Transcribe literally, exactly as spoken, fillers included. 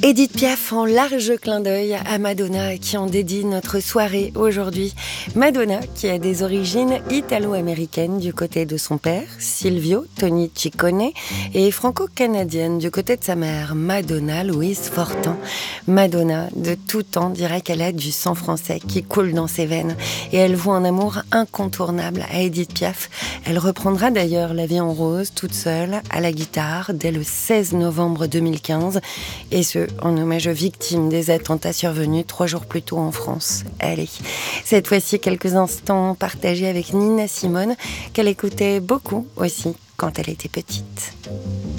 Édith Piaf en large clin d'œil à Madonna à qui on dédie notre soirée aujourd'hui. Madonna qui a des origines italo-américaines du côté de son père, Silvio Tony Ciccone, et franco-canadienne du côté de sa mère, Madonna Louise Fortin. Madonna, de tout temps, dirait qu'elle a du sang français qui coule dans ses veines et elle voue un amour incontournable à Édith Piaf. Elle reprendra d'ailleurs La vie en rose toute seule à la guitare dès le seize novembre deux mille quinze et ce en hommage aux victimes des attentats survenus trois jours plus tôt en France. Allez, cette fois-ci quelques instants partagés avec Nina Simone qu'elle écoutait beaucoup aussi quand elle était petite.